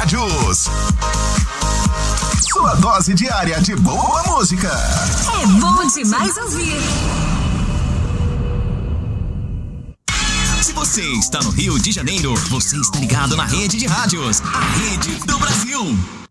Rádios. Sua dose diária de boa música. É bom demais ouvir. Se você está no Rio de Janeiro, você está ligado na Rede de Rádios, a Rede do Brasil.